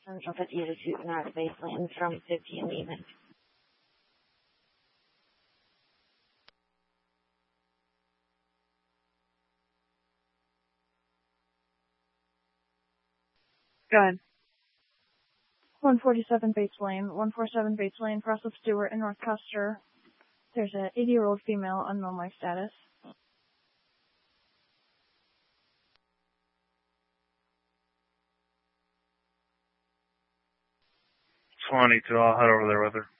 Central 52 North Baseline from 15 even. Go ahead. 147 Bates Lane. 147 Bates Lane, cross with Stewart in North Custer. There's an 80-year-old female, unknown life status. 22, I'll head over there with her.